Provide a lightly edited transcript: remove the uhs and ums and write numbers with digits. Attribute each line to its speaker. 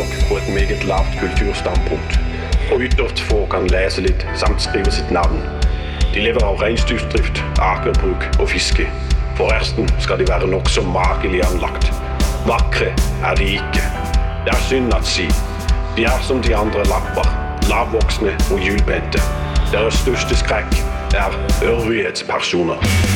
Speaker 1: nok på et meget lavt kulturstandpunkt, og ytterst få kan lese litt samt skrive sitt navn. De lever av reinsdyrdrift, akerbruk og fiske. For resten skal de være nok så magelig anlagt. Vakre er de ikke. Det er synd at si. De er som de andre lapper, lavvoksne og hjulbente. Deres største skrekk er ørvighetspersoner.